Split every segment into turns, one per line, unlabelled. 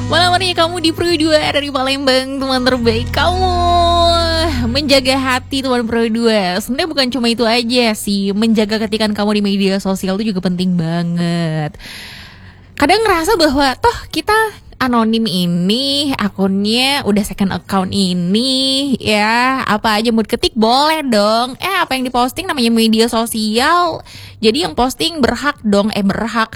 Malam hari kamu di Pro 2 dari Palembang, teman terbaik kamu. Menjaga hati teman Pro 2. Sebenarnya bukan cuma itu aja sih, menjaga ketikan kamu di media sosial itu juga penting banget. Kadang ngerasa bahwa toh kita anonim ini, akunnya udah second account ini, ya apa aja mau ketik boleh dong. Apa yang diposting namanya media sosial, jadi yang posting berhak dong, berhak.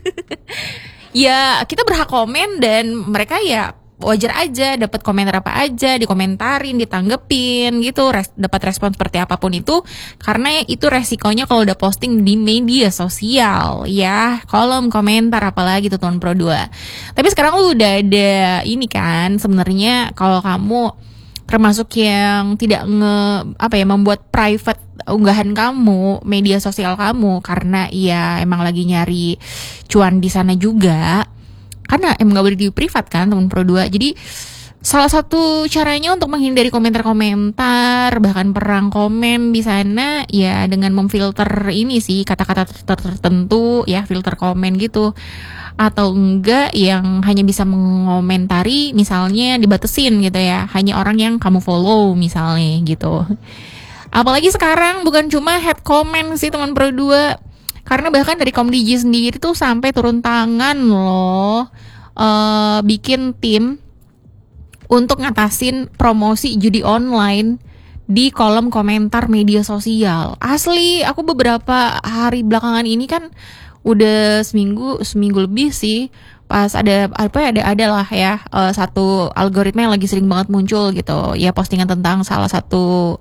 Ya kita berhak komen dan mereka ya wajar aja dapat komentar apa aja, dikomentarin, ditanggepin gitu, dapat respon seperti apapun itu, karena itu resikonya kalau udah posting di media sosial ya, kolom komentar apalagi tuh teman Pro 2. Tapi sekarang udah ada ini kan, sebenarnya kalau kamu termasuk yang tidak membuat private unggahan kamu, media sosial kamu, karena ya emang lagi nyari cuan di sana juga, karena emang gak boleh di privat kan teman Pro 2. Jadi salah satu caranya untuk menghindari komentar-komentar, bahkan perang komen di sana ya dengan memfilter ini sih, kata-kata tertentu ya, filter komen gitu. Atau enggak yang hanya bisa mengomentari, misalnya dibatesin gitu ya, hanya orang yang kamu follow misalnya gitu. Apalagi sekarang bukan cuma head comment sih teman Pro 2, karena bahkan dari Komdiji sendiri tuh sampai turun tangan loh, bikin tim untuk ngatasin promosi judi online di kolom komentar media sosial. Asli, aku beberapa hari belakangan ini kan udah seminggu lebih sih, pas ada lah ya, satu algoritma yang lagi sering banget muncul gitu ya, postingan tentang salah satu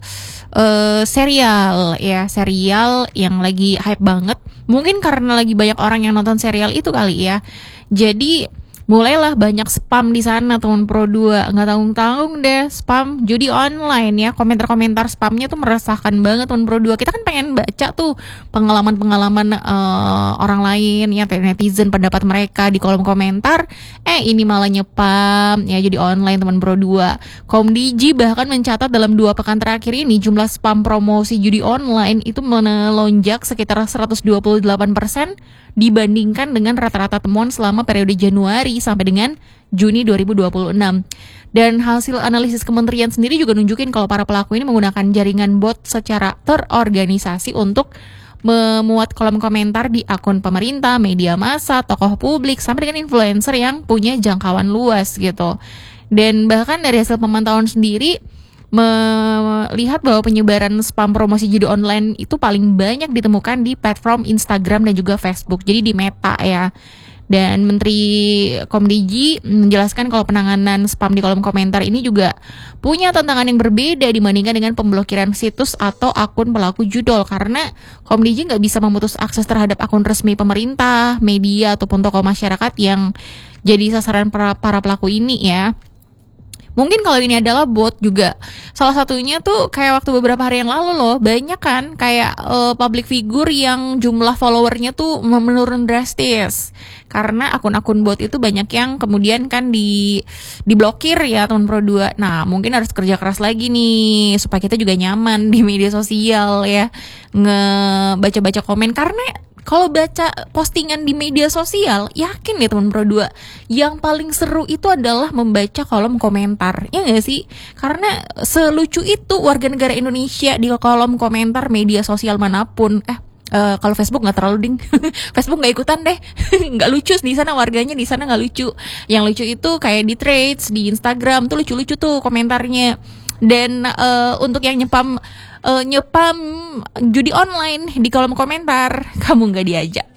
serial yang lagi hype banget. Mungkin karena lagi banyak orang yang nonton serial itu kali ya, jadi mulailah banyak spam di sana teman Pro 2. Nggak tanggung-tanggung deh, spam judi online ya. Komentar-komentar spamnya tuh meresahkan banget teman Pro 2. Kita kan pengen baca tuh pengalaman-pengalaman orang lain ya, netizen, pendapat mereka di kolom komentar. Ini malah nyepam ya, judi online teman Pro 2. Komdiji bahkan mencatat dalam 2 pekan terakhir ini jumlah spam promosi judi online itu melonjak sekitar 128% dibandingkan dengan rata-rata temuan selama periode Januari sampai dengan Juni 2026. Dan hasil analisis kementerian sendiri juga nunjukin kalau para pelaku ini menggunakan jaringan bot secara terorganisasi untuk memuat kolom komentar di akun pemerintah, media massa, tokoh publik, sampai dengan influencer yang punya jangkauan luas gitu. Dan bahkan dari hasil pemantauan sendiri melihat bahwa penyebaran spam promosi judi online itu paling banyak ditemukan di platform Instagram dan juga Facebook, jadi di Meta ya. Dan Menteri Komdiji menjelaskan kalau penanganan spam di kolom komentar ini juga punya tantangan yang berbeda dibandingkan dengan pemblokiran situs atau akun pelaku judol, karena Komdiji nggak bisa memutus akses terhadap akun resmi pemerintah, media, ataupun tokoh masyarakat yang jadi sasaran para pelaku ini ya. Mungkin kalau ini adalah bot juga, salah satunya tuh kayak waktu beberapa hari yang lalu loh, banyak kan kayak public figure yang jumlah followernya tuh menurun drastis karena akun-akun bot itu banyak yang kemudian kan diblokir ya teman Pro 2. Nah mungkin harus kerja keras lagi nih supaya kita juga nyaman di media sosial ya, ngebaca-baca komen, karena kalau baca postingan di media sosial, yakin ya teman Pro 2, yang paling seru itu adalah membaca kolom komentar, ya nggak sih? Karena selucu itu warga negara Indonesia di kolom komentar media sosial manapun. Kalau Facebook nggak terlalu ding, Facebook nggak ikutan deh, nggak lucu di sana, warganya di sana nggak lucu. Yang lucu itu kayak di Threads, di Instagram tuh lucu-lucu tuh komentarnya. Dan untuk yang nyepam judi online di kolom komentar, kamu nggak diajak.